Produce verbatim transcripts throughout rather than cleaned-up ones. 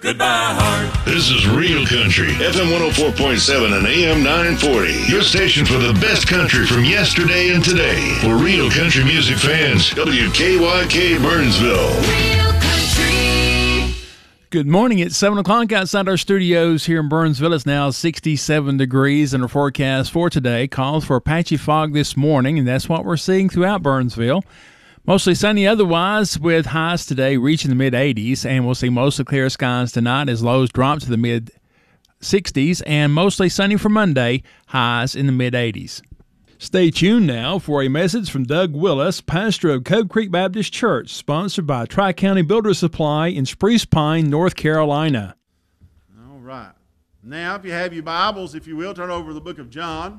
Goodbye, heart. This is Real Country, F M one oh four point seven and A M nine forty. Your station for the best country from yesterday and today. For real country music fans, W K Y K Burnsville. Real Country. Good morning. It's seven o'clock outside our studios here in Burnsville. It's now sixty-seven degrees, and our forecast for today calls for a patchy fog this morning, and that's what we're seeing throughout Burnsville. Mostly sunny otherwise, with highs today reaching the mid-eighties, and we'll see mostly clear skies tonight as lows drop to the mid-sixties, and mostly sunny for Monday, highs in the mid-eighties. Stay tuned now for a message from Doug Willis, pastor of Cove Creek Baptist Church, sponsored by Tri-County Builder Supply in Spruce Pine, North Carolina. All right. Now, if you have your Bibles, if you will, turn over to the book of John.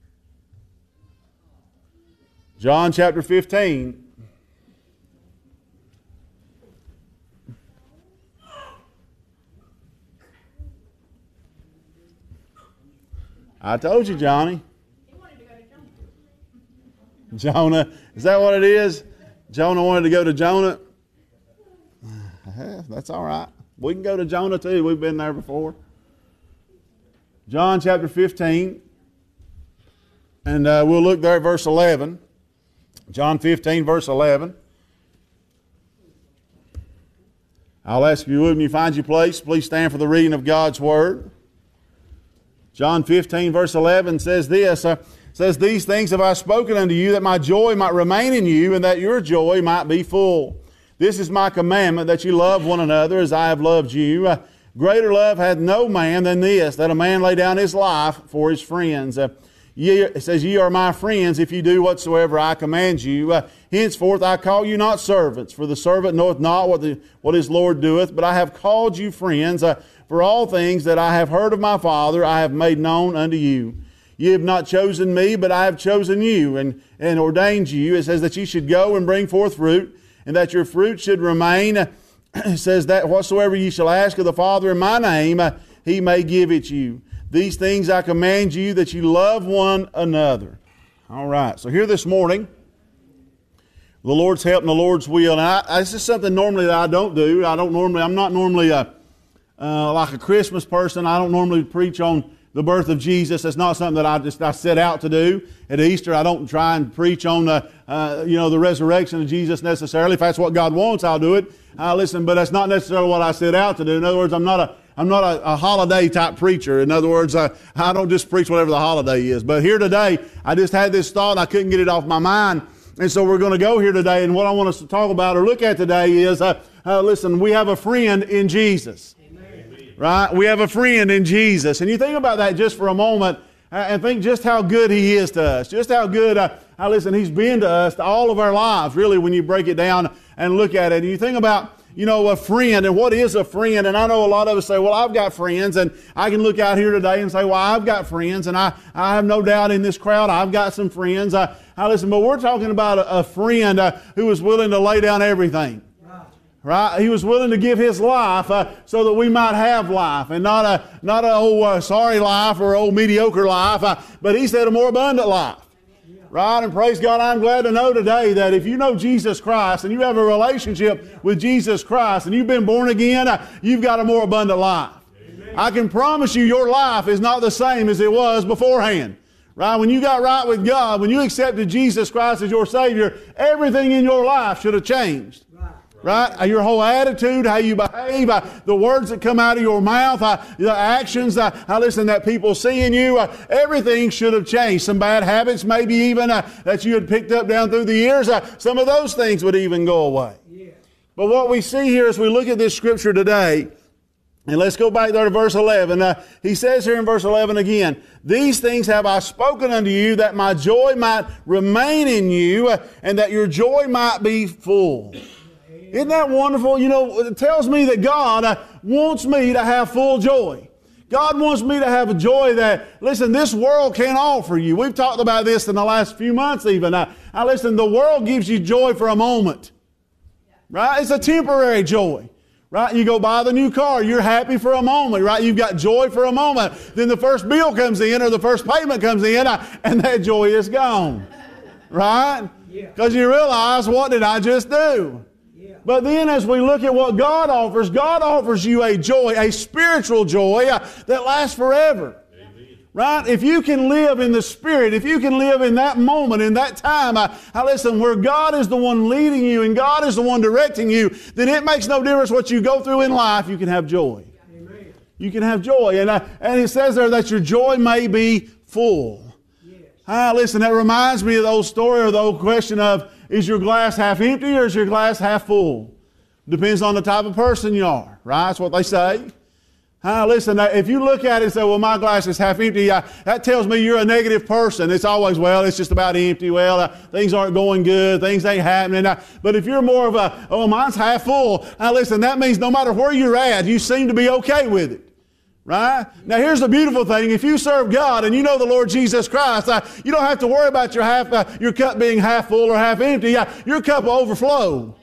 John chapter fifteen. I told you, Johnny. He wanted to go to Jonah. Is that what it is? Jonah wanted to go to Jonah? That's all right. We can go to Jonah too. We've been there before. John chapter fifteen. And uh, we'll look there at verse eleven. John fifteen, verse eleven. I'll ask you, when you find your place, please stand for the reading of God's Word. John fifteen, verse eleven says this, uh, says, "These things have I spoken unto you, that my joy might remain in you, and that your joy might be full. This is my commandment, that you love one another as I have loved you. Uh, greater love hath no man than this, that a man lay down his life for his friends. Uh, ye, it says, ye are my friends, if you do whatsoever I command you. Uh, henceforth I call you not servants, for the servant knoweth not what, the, what his Lord doeth, but I have called you friends. Uh, For all things that I have heard of my Father, I have made known unto you. Ye have not chosen me, but I have chosen you, and, and ordained you." It says that ye should go and bring forth fruit, and that your fruit should remain. It says that whatsoever ye shall ask of the Father in my name, he may give it you. These things I command you, that you love one another. All right, so here this morning, the Lord's help and the Lord's will. And I, this is something normally that I don't do. I don't normally, I'm not normally a Uh, like a Christmas person. I don't normally preach on the birth of Jesus. That's not something that I just I set out to do. At Easter, I don't try and preach on the uh, you know the resurrection of Jesus necessarily. If that's what God wants, I'll do it. Uh, listen, but that's not necessarily what I set out to do. In other words, I'm not a I'm not a, a holiday type preacher. In other words, uh, I don't just preach whatever the holiday is. But here today, I just had this thought and I couldn't get it off my mind. And so we're going to go here today. And what I want us to talk about or look at today is, uh, uh, listen, we have a friend in Jesus. Right? We have a friend in Jesus. And you think about that just for a moment uh, and think just how good He is to us. Just how good, uh, uh, listen, He's been to us to all of our lives, really, when you break it down and look at it. And you think about, you know, a friend and what is a friend. And I know a lot of us say, well, I've got friends. And I can look out here today and say, well, I've got friends. And I, I have no doubt in this crowd, I've got some friends. I, I listen, but we're talking about a, a friend uh, who was willing to lay down everything. Right? He was willing to give His life uh, so that we might have life, and not a not a old uh, sorry life or old mediocre life, uh, but He said a more abundant life. Right? And praise God, I'm glad to know today that if you know Jesus Christ and you have a relationship with Jesus Christ and you've been born again, uh, you've got a more abundant life. Amen. I can promise you your life is not the same as it was beforehand. Right? When you got right with God, when you accepted Jesus Christ as your Savior, everything in your life should have changed. Right? Your whole attitude, how you behave, uh, the words that come out of your mouth, uh, the actions, uh, I listen, that people see in you, uh, everything should have changed. Some bad habits, maybe even uh, that you had picked up down through the years, uh, some of those things would even go away. Yeah. But what we see here as we look at this scripture today, and let's go back there to verse eleven. Uh, he says here in verse eleven again, "These things have I spoken unto you, that my joy might remain in you, uh, and that your joy might be full." Isn't that wonderful? You know, it tells me that God uh, wants me to have full joy. God wants me to have a joy that, listen, this world can't offer you. We've talked about this in the last few months even. Uh, I listen, the world gives you joy for a moment. Right? It's a temporary joy. Right? You go buy the new car, you're happy for a moment, right? You've got joy for a moment. Then the first bill comes in or the first payment comes in uh, and that joy is gone. Right? Because you realize, what did I just do? But then as we look at what God offers, God offers you a joy, a spiritual joy uh, that lasts forever. Right? If you can live in the Spirit, if you can live in that moment, in that time, uh, now listen, where God is the one leading you and God is the one directing you, then it makes no difference what you go through in life, you can have joy. Amen. You can have joy. And, uh, and it says there that your joy may be full. Yes. Uh, listen, that reminds me of the old story or the old question of, is your glass half empty or is your glass half full? Depends on the type of person you are, right? That's what they say. Uh, listen, if you look at it and say, well, my glass is half empty, uh, that tells me you're a negative person. It's always, well, it's just about empty. Well, uh, things aren't going good. Things ain't happening. Uh, but if you're more of a, oh, mine's half full, uh, listen, that means no matter where you're at, you seem to be okay with it. Right? Now, here's the beautiful thing. If you serve God and you know the Lord Jesus Christ, uh, you don't have to worry about your half, uh, your cup being half full or half empty. Uh, your cup will overflow.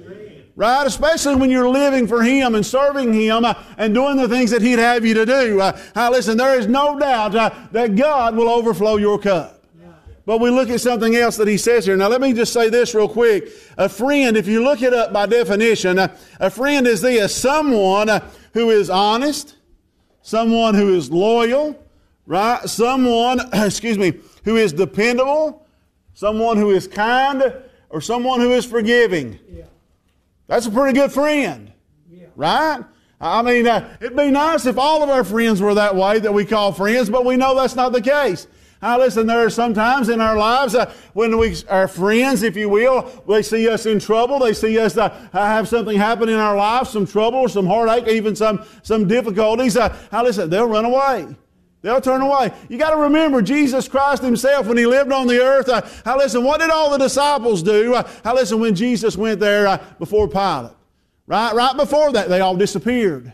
Right? Especially when you're living for Him and serving Him uh, and doing the things that He'd have you to do. Uh, uh, listen, there is no doubt uh, that God will overflow your cup. Yeah. But we look at something else that He says here. Now, let me just say this real quick. A friend, if you look it up by definition, uh, a friend is this, someone uh, who is honest, someone who is loyal, right? Someone, excuse me, who is dependable, someone who is kind, or someone who is forgiving. Yeah. That's a pretty good friend, yeah. Right? I mean, uh, it'd be nice if all of our friends were that way that we call friends, but we know that's not the case. Now, listen, there are some times in our lives uh, when we, our friends, if you will, they see us in trouble. They see us uh, have something happen in our lives, some trouble, or some heartache, even some, some difficulties. Uh, now, listen, they'll run away. They'll turn away. You got to remember Jesus Christ Himself when He lived on the earth. Uh, now listen, what did all the disciples do? Uh, now listen, when Jesus went there uh, before Pilate. Right? Right before that, they all disappeared.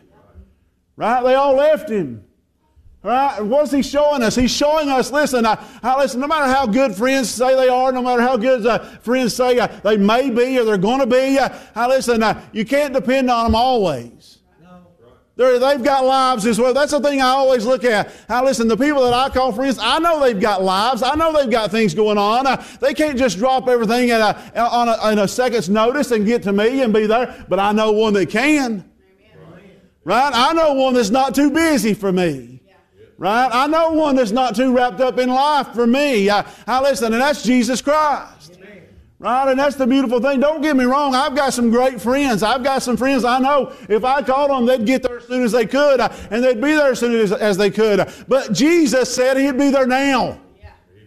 Right? They all left Him. Right? What's He showing us? He's showing us, listen, uh, now listen, no matter how good friends say they are, no matter how good uh, friends say uh, they may be or they're going to be, uh, now listen, uh, you can't depend on them always. They're, they've got lives as well. That's the thing I always look at. Now, listen, the people that I call friends, I know they've got lives. I know they've got things going on. Uh, they can't just drop everything at a, on a, in a second's notice and get to me and be there. But I know one that can. Amen. Right? I know one that's not too busy for me. Yeah. Right? I know one that's not too wrapped up in life for me. Uh, now, listen, and that's Jesus Christ. Right? And that's the beautiful thing. Don't get me wrong. I've got some great friends. I've got some friends I know if I called them, they'd get there as soon as they could. Uh, and they'd be there as soon as, as they could. Uh, but Jesus said He'd be there now. Yeah.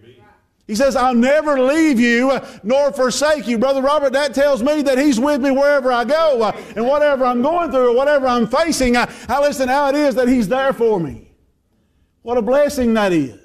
He says, I'll never leave you uh, nor forsake you. Brother Robert, that tells me that He's with me wherever I go. Uh, and whatever I'm going through or whatever I'm facing, uh, I listen how it is that He's there for me. What a blessing that is.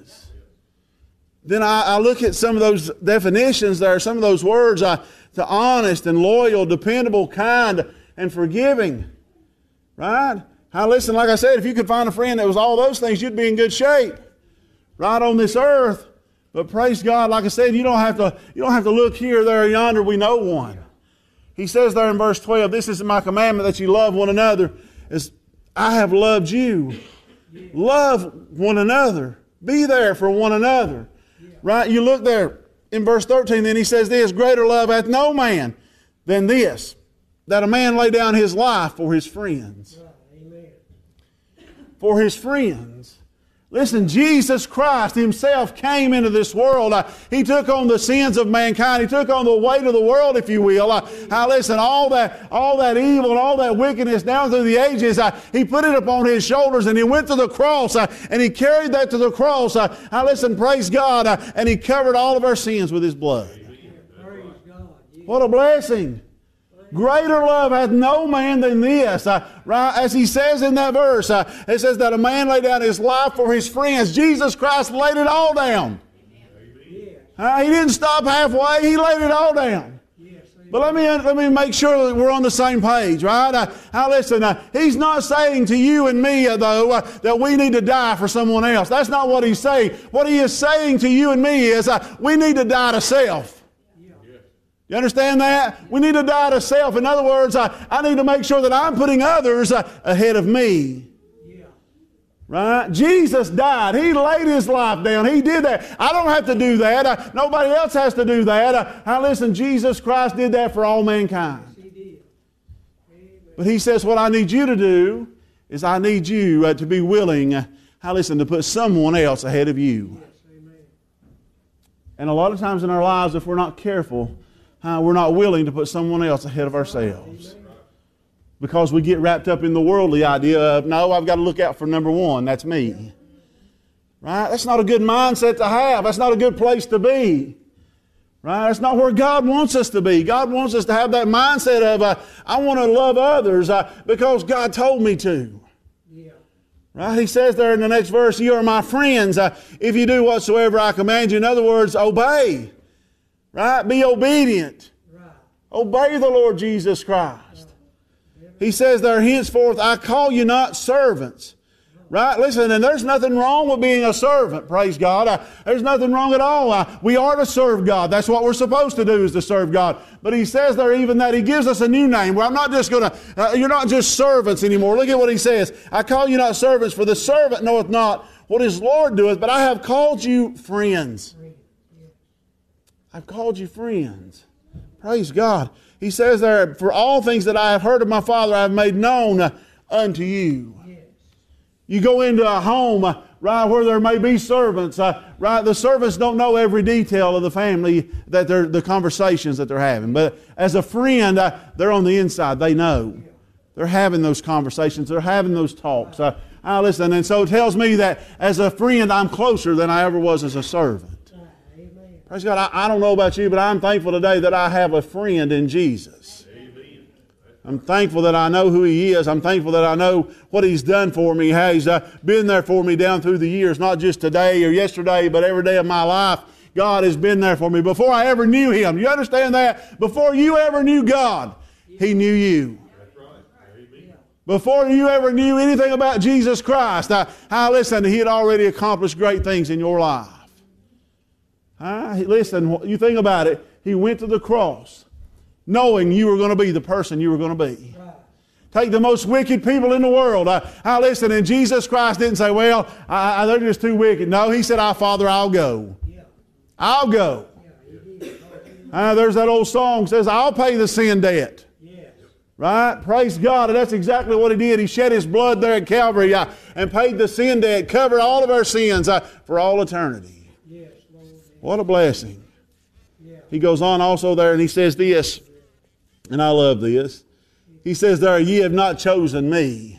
Then I, I look at some of those definitions there, some of those words, uh, to honest and loyal, dependable, kind, and forgiving. Right? Now listen, like I said, if you could find a friend that was all those things, you'd be in good shape. Right on this earth. But praise God, like I said, you don't have to, you don't have to look here, there, or yonder. We know one. He says there in verse twelve, this is my commandment that you love one another as I have loved you. Love one another. Be there for one another. Right? You look there in verse thirteen, then he says this, greater love hath no man than this, that a man lay down his life for his friends. Amen. For his friends. Listen, Jesus Christ Himself came into this world. Uh, he took on the sins of mankind. He took on the weight of the world, if you will. Uh, uh, listen, all that, all that evil and all that wickedness down through the ages, uh, He put it upon His shoulders and He went to the cross uh, and He carried that to the cross. Uh, uh, listen, praise God, uh, and He covered all of our sins with His blood. What a blessing. Greater love hath no man than this. Uh, right? As he says in that verse, uh, it says that a man laid down his life for his friends. Jesus Christ laid it all down. Uh, he didn't stop halfway. He laid it all down. But let me let me make sure that we're on the same page, right? Uh, now listen, uh, He's not saying to you and me, uh, though, uh, that we need to die for someone else. That's not what He's saying. What He is saying to you and me is uh, we need to die to self. You understand that? We need to die to self. In other words, I, I need to make sure that I'm putting others uh, ahead of me. Yeah. Right? Jesus died. He laid His life down. He did that. I don't have to do that. Uh, nobody else has to do that. Uh, now listen, Jesus Christ did that for all mankind. He did. But he says, what I need you to do is I need you uh, to be willing, uh, how listen, to put someone else ahead of you. And a lot of times in our lives, if we're not careful, uh, we're not willing to put someone else ahead of ourselves. Because we get wrapped up in the worldly idea of, no, I've got to look out for number one, that's me. Right? That's not a good mindset to have. That's not a good place to be. Right? That's not where God wants us to be. God wants us to have that mindset of, uh, I want to love others uh, because God told me to. Yeah. Right? He says there in the next verse, you are my friends uh, if you do whatsoever I command you. In other words, obey. Right? Be obedient. Right. Obey the Lord Jesus Christ. Right. He says there, henceforth I call you not servants. Right? Listen, and there's nothing wrong with being a servant, praise God. Uh, there's nothing wrong at all. Uh, we are to serve God. That's what we're supposed to do, is to serve God. But he says there even that he gives us a new name. Where I'm not just going to, uh, you're not just servants anymore. Look at what he says. I call you not servants, for the servant knoweth not what his Lord doeth, but I have called you friends. I've called you friends. Praise God. He says there, for all things that I have heard of my Father, I have made known uh, unto you. You go into a home, uh, right, where there may be servants, uh, right? The servants don't know every detail of the family, that they're, the conversations that they're having. But as a friend, uh, they're on the inside. They know. They're having those conversations. They're having those talks. Uh, I listen, and so it tells me that as a friend, I'm closer than I ever was as a servant. Amen. Praise God. I, I don't know about you, but I'm thankful today that I have a friend in Jesus. I'm thankful that I know who He is. I'm thankful that I know what He's done for me, how He's uh, been there for me down through the years, not just today or yesterday, but every day of my life. God has been there for me. Before I ever knew Him, you understand that? Before you ever knew God, He knew you. Before you ever knew anything about Jesus Christ, I, I listen, He had already accomplished great things in your life. I, listen, you think about it. He went to the cross knowing you were going to be the person you were going to be. Right. Take the most wicked people in the world. I, I listen, and Jesus Christ didn't say, well, I, I, they're just too wicked. No, He said, "Our Father, I'll go. Yeah. I'll go." Yeah, uh, there's that old song that says, "I'll pay the sin debt." Yes. Right? Praise God. And that's exactly what He did. He shed His blood there at Calvary uh, and paid the sin debt, covered all of our sins uh, for all eternity. Yes, Lord. What a blessing. Yeah. He goes on also there and he says this, and I love this. He says there, ye have not chosen me.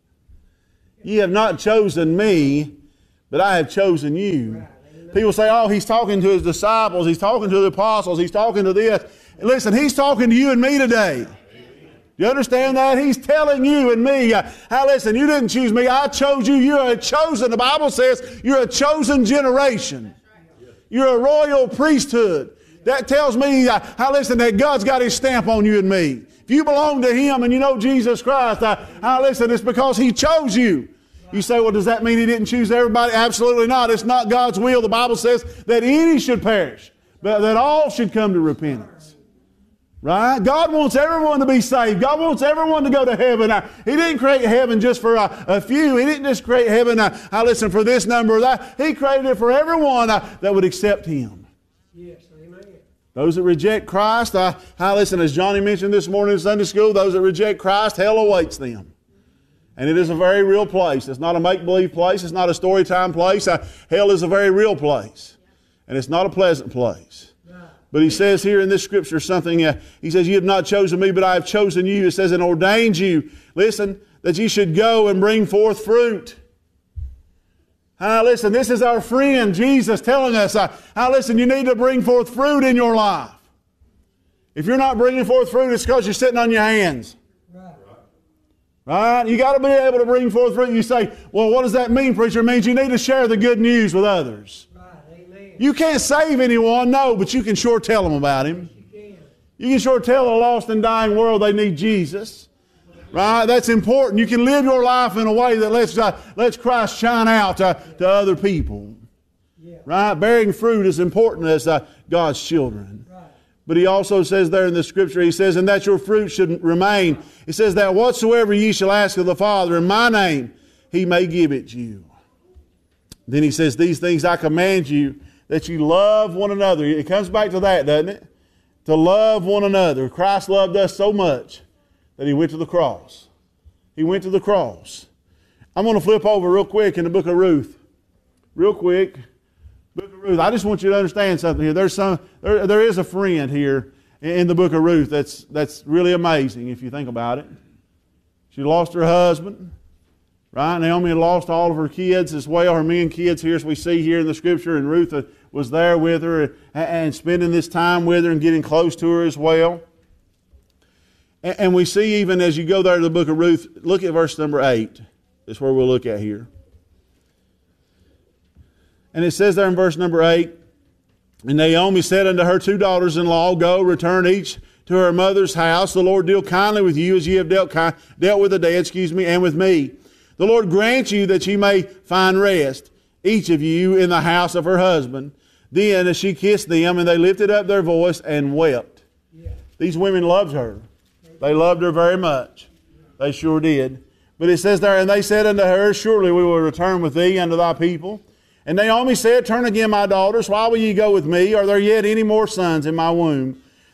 Ye have not chosen me, but I have chosen you. People say, oh, He's talking to His disciples. He's talking to the apostles. He's talking to this. Listen, He's talking to you and me today. Do you understand that? He's telling you and me, uh, how listen, you didn't choose me. I chose you. You're a chosen, the Bible says, you're a chosen generation. You're a royal priesthood. That tells me, uh, how listen, that God's got His stamp on you and me. If you belong to Him and you know Jesus Christ, uh, how listen, it's because He chose you. You say, well, does that mean He didn't choose everybody? Absolutely not. It's not God's will. The Bible says that any should perish, but that all should come to repentance. Right? God wants everyone to be saved. God wants everyone to go to heaven. Uh, he didn't create heaven just for uh, a few. He didn't just create heaven, uh, I listen, for this number or that. He created it for everyone uh, that would accept Him. Yes. Those that reject Christ, I, I listen, as Johnny mentioned this morning in Sunday school, those that reject Christ, hell awaits them. And it is a very real place. It's not a make-believe place. It's not a story time place. Uh, hell is a very real place. And it's not a pleasant place. But he says here in this scripture something, uh, he says, you have not chosen me, but I have chosen you. It says, and ordained you, listen, that you should go and bring forth fruit. Now listen, this is our friend Jesus telling us, uh, now listen, you need to bring forth fruit in your life. If you're not bringing forth fruit, it's because you're sitting on your hands. Right. Right? You got to be able to bring forth fruit. You say, well, what does that mean, preacher? It means you need to share the good news with others. Right. Amen. You can't save anyone, no, but you can sure tell them about Him. Yes, you can. You can sure tell a lost and dying world they need Jesus. Right? That's important. You can live your life in a way that lets, uh, lets Christ shine out uh, to other people. Yeah. Right? Bearing fruit is important as uh, God's children. Right. But He also says there in the scripture, He says, and that your fruit should remain. He says that whatsoever ye shall ask of the Father in my name, He may give it you. Then He says, these things I command you, that you love one another. It comes back to that, doesn't it? To love one another. Christ loved us so much that he went to the cross. He went to the cross. I'm going to flip over real quick in the book of Ruth. Real quick. Book of Ruth. I just want you to understand something here. There's some, there, there is a friend here in the book of Ruth that's, that's really amazing if you think about it. She lost her husband. Right? Naomi had lost all of her kids as well, her men kids here, as we see here in the scripture, and Ruth was there with her and spending this time with her and getting close to her as well. And we see even as you go there to the book of Ruth, look at verse number eight. That's where we'll look at here. And it says there in verse number eight, and Naomi said unto her two daughters-in-law, Go, return each to her mother's house. The Lord deal kindly with you as ye have dealt, kind, dealt with the dead, excuse me, and with me. The Lord grant you that ye may find rest, each of you in the house of her husband. Then as she kissed them, and they lifted up their voice and wept. Yeah. These women loved her. They loved her very much. They sure did. But it says there, and they said unto her, Surely we will return with thee unto thy people. And Naomi said, Turn again, my daughters, why will ye go with me? Are there yet any more sons in my womb?